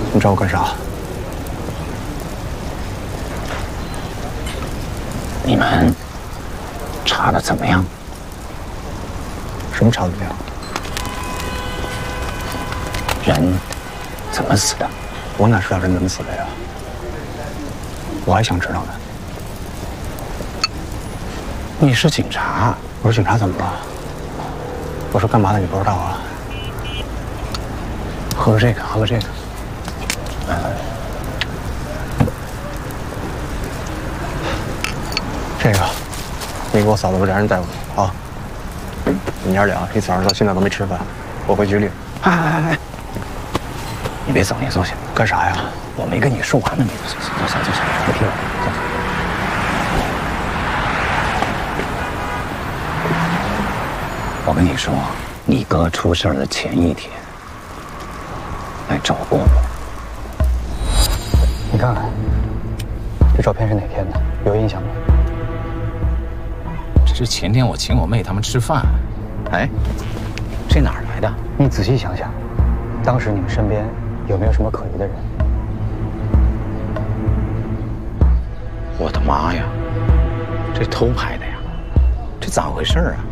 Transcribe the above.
你找我干啥？ 你们查的怎么样？ 什么查的怎么样？ 人怎么死的？ 我哪知道人怎么死的呀？我还想知道呢。 你是警察？ 我说警察怎么了？我说干嘛的？你不知道啊？喝个这个，喝个这个。这个，你给我嫂子让人带过去啊！你娘俩一早上到现在都没吃饭，我回局里。 哎，你别走，你坐下。 干啥呀？ 我没跟你说完呢，你坐下，别听我，坐下。我跟你说，你哥出事的前一天来找过我。 你看看，这照片是哪天的？有印象吗？ 这是前天我请我妹他们吃饭。哎，这哪儿来的？ 你仔细想想，当时你们身边有没有什么可疑的人？ 我的妈呀，这偷拍的呀？这咋回事啊？